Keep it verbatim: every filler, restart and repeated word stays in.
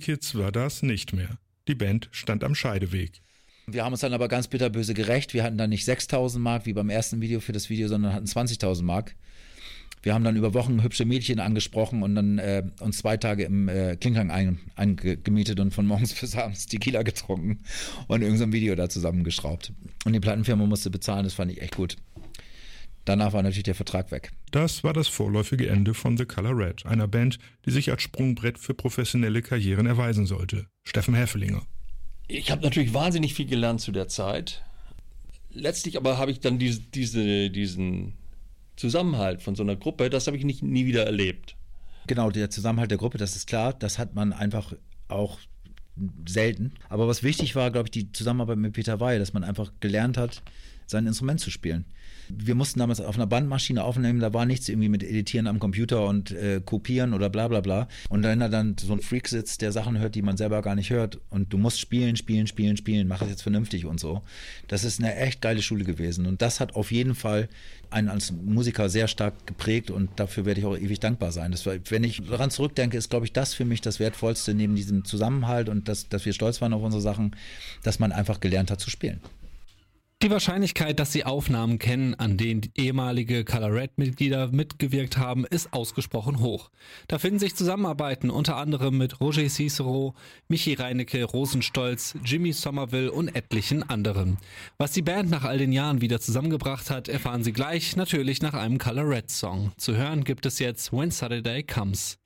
Kids war das nicht mehr. Die Band stand am Scheideweg. Wir haben uns dann aber ganz bitterböse gerecht. Wir hatten dann nicht sechstausend Mark wie beim ersten Video für das Video, sondern hatten zwanzigtausend Mark. Wir haben dann über Wochen hübsche Mädchen angesprochen und dann äh, uns zwei Tage im äh, Klinghang eingemietet und von morgens bis abends Tequila getrunken und irgend so ein Video da zusammengeschraubt. Und die Plattenfirma musste bezahlen, das fand ich echt gut. Danach war natürlich der Vertrag weg. Das war das vorläufige Ende von The Color Red, einer Band, die sich als Sprungbrett für professionelle Karrieren erweisen sollte. Steffen Häfelinger. Ich habe natürlich wahnsinnig viel gelernt zu der Zeit. Letztlich aber habe ich dann diese, diese, diesen Zusammenhalt von so einer Gruppe, das habe ich nicht, nie wieder erlebt. Genau, der Zusammenhalt der Gruppe, das ist klar, das hat man einfach auch selten. Aber was wichtig war, glaube ich, die Zusammenarbeit mit Peter Weil, dass man einfach gelernt hat, sein Instrument zu spielen. Wir mussten damals auf einer Bandmaschine aufnehmen, da war nichts irgendwie mit Editieren am Computer und äh, Kopieren oder bla bla bla. Und wenn da dann so ein Freak sitzt, der Sachen hört, die man selber gar nicht hört und du musst spielen, spielen, spielen, spielen, mach es jetzt vernünftig und so. Das ist eine echt geile Schule gewesen und das hat auf jeden Fall einen als Musiker sehr stark geprägt und dafür werde ich auch ewig dankbar sein. Das war, wenn ich daran zurückdenke, ist, glaube ich, das für mich das Wertvollste neben diesem Zusammenhalt und das, dass wir stolz waren auf unsere Sachen, dass man einfach gelernt hat zu spielen. Die Wahrscheinlichkeit, dass Sie Aufnahmen kennen, an denen ehemalige Color Red-Mitglieder mitgewirkt haben, ist ausgesprochen hoch. Da finden sich Zusammenarbeiten unter anderem mit Roger Cicero, Michi Reinecke, Rosenstolz, Jimmy Somerville und etlichen anderen. Was die Band nach all den Jahren wieder zusammengebracht hat, erfahren Sie gleich, natürlich nach einem Color Red-Song. Zu hören gibt es jetzt When Saturday Comes.